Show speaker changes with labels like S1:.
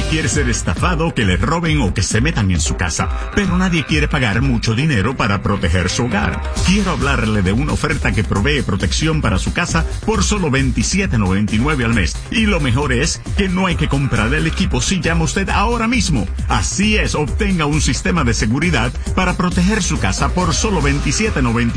S1: quiere ser estafado, que le roben o que se metan en su casa, pero nadie quiere pagar mucho dinero para proteger su hogar. Quiero hablarle de una oferta que provee protección para su casa por solo $27.99 al mes. Y lo mejor es que no hay que comprar el equipo si llama usted ahora mismo. Así es, obtenga un sistema de seguridad para proteger su casa por solo $27.99